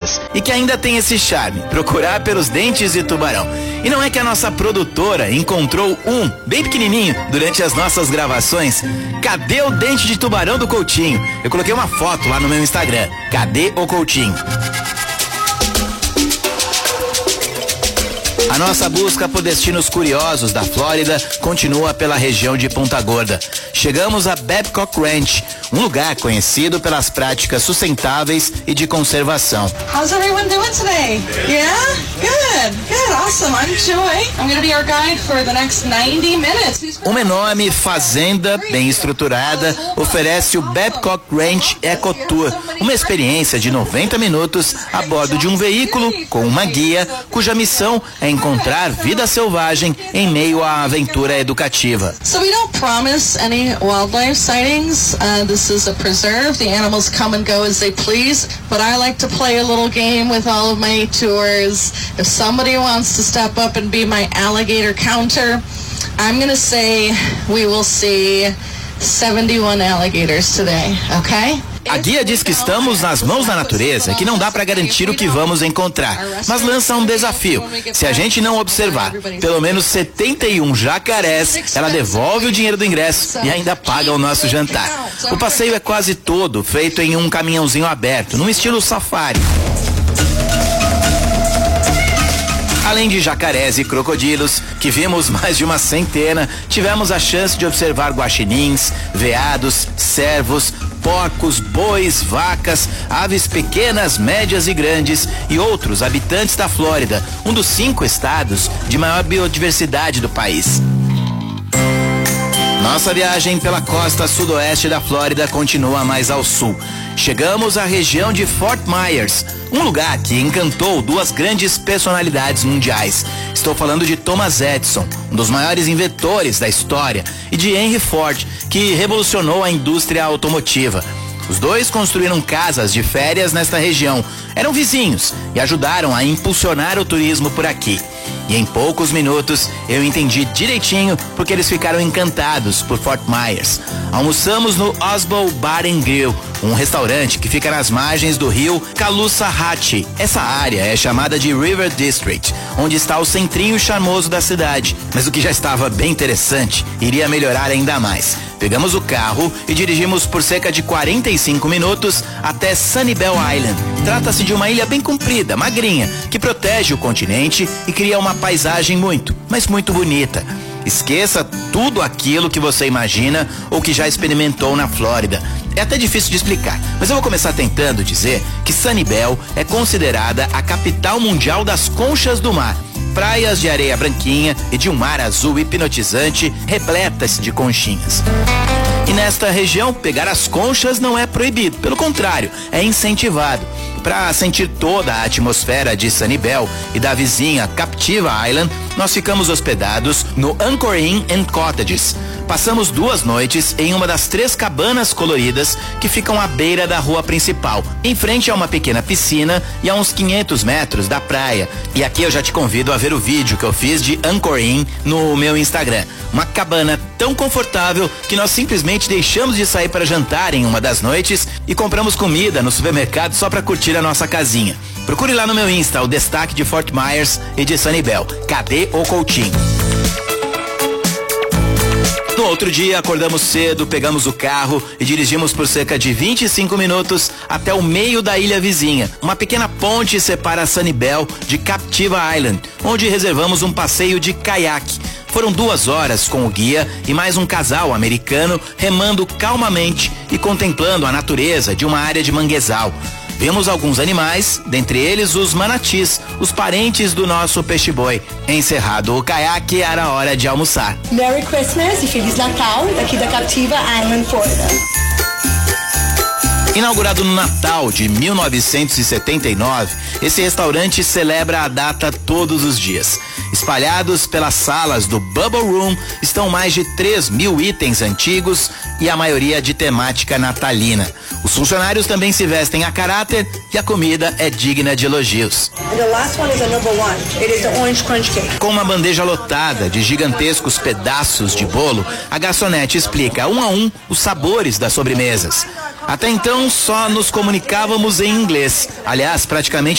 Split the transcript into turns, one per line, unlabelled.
estrelas e que ainda tem esse charme, procurar pelos dentes de tubarão. E não é que a nossa produtora encontrou um, bem pequenininho, durante as nossas gravações? Cadê o dente de tubarão do Coutinho? Eu coloquei uma foto lá no meu Instagram. Cadê o Coutinho? A nossa busca por destinos curiosos da Flórida continua pela região de Ponta Gorda. Chegamos a Babcock Ranch, um lugar conhecido pelas práticas sustentáveis e de conservação.
How's everyone doing today? Yeah? Good, awesome. I'm Joy. I'm going to be your guide for the next 90 minutes.
Uma enorme fazenda bem estruturada oferece o Babcock Ranch Eco Tour, uma experiência de 90 minutos a bordo de um veículo com uma guia cuja missão é encontrar vida selvagem em meio à aventura educativa.
So we don't promise any wildlife sightings. This is a preserve. The animals come and go as they please, but I like to play a little game with all of my tours. If somebody wants to step up and be my alligator counter, I'm going to say we will see 71 alligators today, okay?
A guia diz que estamos nas mãos da natureza e que não dá para garantir o que vamos encontrar, mas lança um desafio. Se a gente não observar pelo menos 71 jacarés, ela devolve o dinheiro do ingresso e ainda paga o nosso jantar. O passeio é quase todo feito em um caminhãozinho aberto, num estilo safari. Além de jacarés e crocodilos, que vimos mais de uma centena, tivemos a chance de observar guaxinins, veados, cervos, porcos, bois, vacas, aves pequenas, médias e grandes e outros habitantes da Flórida, um dos 5 estados de maior biodiversidade do país. Nossa viagem pela costa sudoeste da Flórida continua mais ao sul. Chegamos à região de Fort Myers, um lugar que encantou 2 grandes personalidades mundiais. Estou falando de Thomas Edison, um dos maiores inventores da história, e de Henry Ford, que revolucionou a indústria automotiva. Os dois construíram casas de férias nesta região, eram vizinhos e ajudaram a impulsionar o turismo por aqui. E em poucos minutos eu entendi direitinho porque eles ficaram encantados por Fort Myers. Almoçamos no Osborne Bar and Grill, um restaurante que fica nas margens do rio Caloosahatchee. Essa área é chamada de River District, onde está o centrinho charmoso da cidade. Mas o que já estava bem interessante iria melhorar ainda mais. Pegamos o carro e dirigimos por cerca de 45 minutos até Sanibel Island. Trata-se de uma ilha bem comprida, magrinha, que protege o continente e cria uma paisagem muito, mas muito bonita. Esqueça tudo aquilo que você imagina ou que já experimentou na Flórida. É até difícil de explicar, mas eu vou começar tentando dizer que Sanibel é considerada a capital mundial das conchas do mar. Praias de areia branquinha e de um mar azul hipnotizante repletas de conchinhas. E nesta região, pegar as conchas não é proibido, pelo contrário, é incentivado. Para sentir toda a atmosfera de Sanibel e da vizinha Captiva Island, nós ficamos hospedados no Anchor Inn and Cottages. Passamos 2 noites em uma das 3 cabanas coloridas que ficam à beira da rua principal, em frente a uma pequena piscina e a uns 500 metros da praia. E aqui eu já te convido a ver o vídeo que eu fiz de Anchor Inn no meu Instagram. Uma cabana tão confortável que nós simplesmente deixamos de sair para jantar em uma das noites e compramos comida no supermercado só para curtir a nossa casinha. Procure lá no meu Insta o destaque de Fort Myers e de Sanibel. Cadê o Coutinho? No outro dia, acordamos cedo, pegamos o carro e dirigimos por cerca de 25 minutos até o meio da ilha vizinha. Uma pequena ponte separa Sanibel de Captiva Island, onde reservamos um passeio de caiaque. Foram 2 horas com o guia e mais um casal americano remando calmamente e contemplando a natureza de uma área de manguezal. Vimos alguns animais, dentre eles os manatis, os parentes do nosso peixe-boi. Encerrado o caiaque, era hora de almoçar.
Merry Christmas e Feliz Natal, daqui da Captiva Island, Florida.
Inaugurado no Natal de 1979, esse restaurante celebra a data todos os dias. Espalhados pelas salas do Bubble Room estão mais de 3.000 itens antigos e a maioria de temática natalina. Os funcionários também se vestem a caráter e a comida é digna de elogios. Com uma bandeja lotada de gigantescos pedaços de bolo, a garçonete explica um a um os sabores das sobremesas. Até então, só nos comunicávamos em inglês. Aliás, praticamente